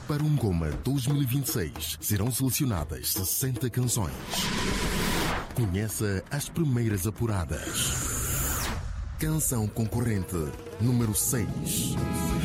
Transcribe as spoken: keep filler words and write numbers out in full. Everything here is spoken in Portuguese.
Para um Goma dois mil e vinte e seis, serão selecionadas sessenta canções. Conheça as primeiras apuradas. Canção concorrente número seis.